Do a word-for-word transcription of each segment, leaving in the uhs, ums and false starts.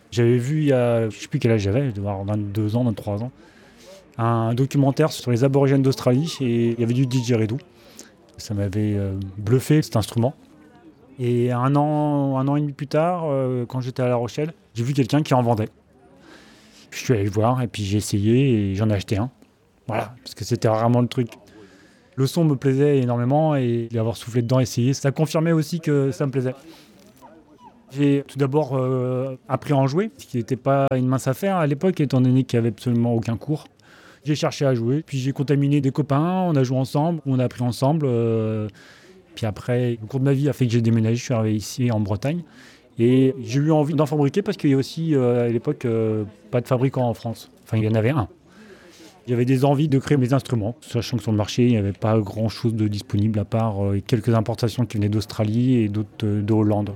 J'avais vu il y a, je ne sais plus quel âge j'avais, je devais avoir vingt-deux ans, vingt-trois ans, un documentaire sur les aborigènes d'Australie et il y avait du didgeridoo. Ça m'avait euh, bluffé cet instrument. Et un an, un an et demi plus tard, euh, quand j'étais à La Rochelle, j'ai vu quelqu'un qui en vendait. Je suis allé le voir et puis j'ai essayé et j'en ai acheté un. Voilà, parce que c'était vraiment le truc. Le son me plaisait énormément et avoir soufflé dedans, essayé, ça confirmait aussi que ça me plaisait. J'ai tout d'abord euh, appris à en jouer, ce qui n'était pas une mince affaire à l'époque, étant donné qu'il n'y avait absolument aucun cours. J'ai cherché à jouer, puis j'ai contaminé des copains, on a joué ensemble, on a appris ensemble. Euh, puis après, le cours de ma vie a fait que j'ai déménagé, je suis arrivé ici en Bretagne. Et j'ai eu envie d'en fabriquer parce qu'il y a aussi, euh, à l'époque, euh, pas de fabricant en France. Enfin, il y en avait un. J'avais des envies de créer mes instruments, sachant que sur le marché, il n'y avait pas grand-chose de disponible à part euh, quelques importations qui venaient d'Australie et d'autres euh, de Hollande.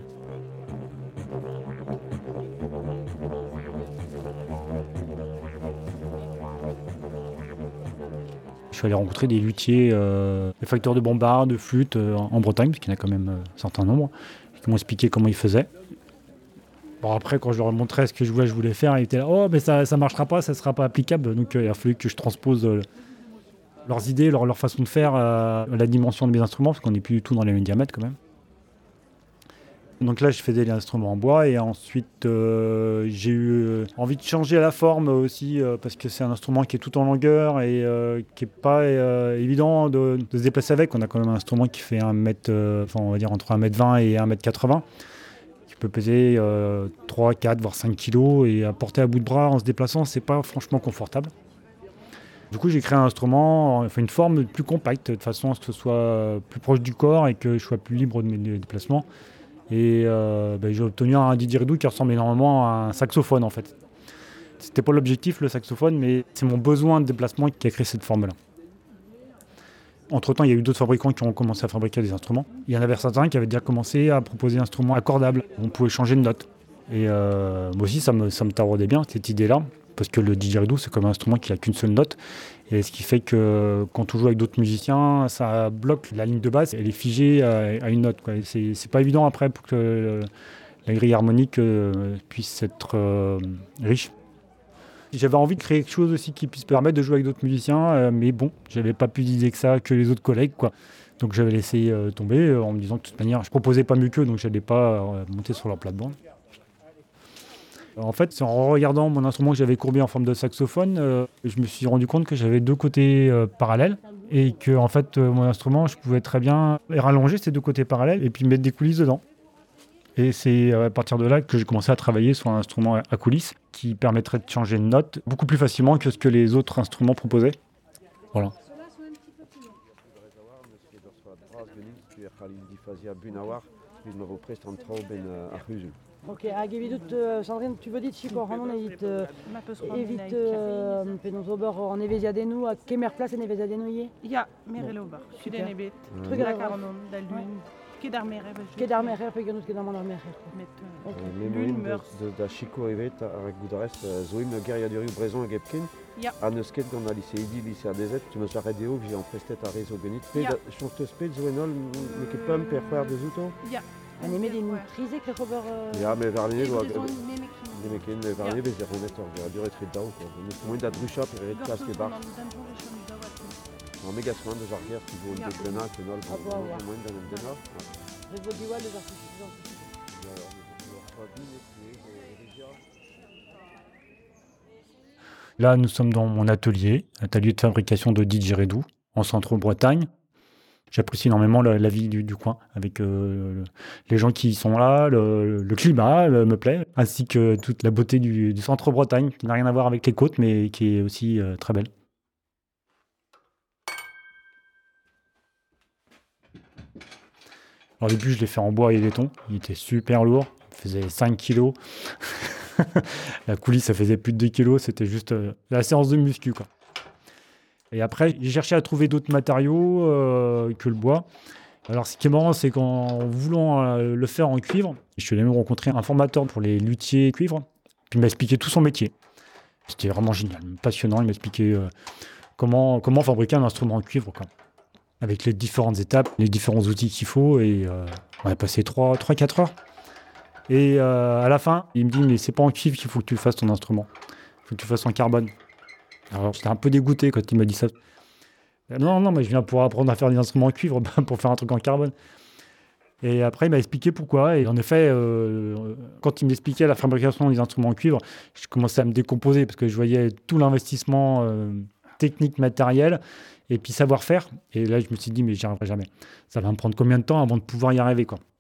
Je suis allé rencontrer des luthiers, euh, des facteurs de bombards, de flûtes euh, en Bretagne, parce qu'il y en a quand même euh, un certain nombre, qui m'ont expliqué comment ils faisaient. Bon, après, quand je leur montrais ce que je voulais, je voulais faire, ils étaient là, oh, mais ça ne marchera pas, ça ne sera pas applicable. Donc, euh, il a fallu que je transpose euh, leurs idées, leur, leur façon de faire, euh, la dimension de mes instruments, parce qu'on n'est plus du tout dans les mêmes diamètres quand même. Donc là, je faisais les instruments en bois et ensuite, euh, j'ai eu euh, envie de changer la forme aussi euh, parce que c'est un instrument qui est tout en longueur et euh, qui n'est pas euh, évident de, de se déplacer avec. On a quand même un instrument qui fait un mètre, euh, enfin, on va dire entre un mètre vingt et un mètre quatre-vingts, qui peut peser euh, trois, quatre, voire cinq kilos et à porter à bout de bras en se déplaçant, c'est pas franchement confortable. Du coup, j'ai créé un instrument, enfin une forme plus compacte, de façon à ce que ce soit plus proche du corps et que je sois plus libre de mes déplacements. Et euh, ben, j'ai obtenu un didgeridoo qui ressemble énormément à un saxophone en fait. C'était pas l'objectif le saxophone, mais c'est mon besoin de déplacement qui a créé cette forme-là. Entre-temps, il y a eu d'autres fabricants qui ont commencé à fabriquer des instruments. Il y en avait certains qui avaient déjà commencé à proposer des instruments accordables. On pouvait changer de note. Et euh, moi aussi, ça me, ça me taraudait bien, cette idée-là. Parce que le didgeridoo, c'est comme un instrument qui n'a qu'une seule note. Et ce qui fait que quand on joue avec d'autres musiciens, ça bloque la ligne de basse. Elle est figée à, à une note, quoi. Et c'est, c'est pas évident après pour que le, la grille harmonique euh, puisse être euh, riche. J'avais envie de créer quelque chose aussi qui puisse permettre de jouer avec d'autres musiciens, euh, mais bon, j'avais pas plus d'idées que ça que les autres collègues, quoi. Donc j'avais laissé euh, tomber euh, en me disant que de toute manière, je proposais pas mieux qu'eux, donc j'allais pas euh, monter sur leur plate-bande. En fait, c'est en regardant mon instrument que j'avais courbé en forme de saxophone, euh, je me suis rendu compte que j'avais deux côtés euh, parallèles et que en fait, euh, mon instrument, je pouvais très bien rallonger ces deux côtés parallèles et puis mettre des coulisses dedans. Et c'est à partir de là que j'ai commencé à travailler sur un instrument à coulisses qui permettrait de changer de note beaucoup plus facilement que ce que les autres instruments proposaient. Voilà. Ok, a gevidut uh, Sandrine, tu veux dire Chico Hanon evit uh, evit uh, penaos ober en eveziadennou a kemer place en eveziadennou ie? Ja, mer el ober. Suden ebet. Truc La à carnon d'alduin. Ket ar mer ebet. Ket ar mer pe ganout ket ar man ar mer. Le moyen da Chico evet ar goudarez zoim geriaduriu brezon a gepken. Ja. A neus ket gant a lycée Idi, lycée A D Z, tu me sois redéo que j'ai en prestet a rezo genit. Pe da chante spet zo enol, me ket pam per faire de zouto? Ja. On est mis des trisés que ober... Ja, me varnier doa... Nemekin. Nemekin, me varnier bez er remet ar geriadur etret daou. Neus moyen da drucha per eret klas ket bar. En méga soin de Jarguer qui vaut une déglena, que nol, au moins d'un déna. Revo diwal les artistes. Là, nous sommes dans mon atelier, atelier de fabrication de didgeridoo en centre-Bretagne. J'apprécie énormément la, la vie du, du coin, avec euh, le, les gens qui sont là, le, le climat le, me plaît, ainsi que toute la beauté du, du centre-Bretagne, qui n'a rien à voir avec les côtes, mais qui est aussi euh, très belle. Alors, au début, je l'ai fait en bois et laiton. Il était super lourd. Il faisait cinq kilos. La coulisse, ça faisait plus de deux kilos. C'était juste euh, la séance de muscu, quoi. Et après, j'ai cherché à trouver d'autres matériaux euh, que le bois. Alors, ce qui est marrant, c'est qu'en voulant euh, le faire en cuivre, je suis allé même rencontrer un formateur pour les luthiers cuivre. Puis il m'a expliqué tout son métier. C'était vraiment génial, passionnant. Il m'a expliqué euh, comment, comment fabriquer un instrument en cuivre, quoi. Avec les différentes étapes, les différents outils qu'il faut. Et euh, on a passé trois à quatre heures. Et euh, à la fin, il me dit, mais c'est pas en cuivre qu'il faut que tu fasses ton instrument. Il faut que tu fasses en carbone. Alors j'étais un peu dégoûté quand il m'a dit ça. Non, non, mais je viens pour apprendre à faire des instruments en cuivre, pour faire un truc en carbone. Et après, il m'a expliqué pourquoi. Et en effet, euh, quand il m'expliquait la fabrication des instruments en cuivre, je commençais à me décomposer parce que je voyais tout l'investissement euh, technique, matériel et puis savoir-faire. Et là, je me suis dit, mais j'y arriverai jamais. Ça va me prendre combien de temps avant de pouvoir y arriver, quoi.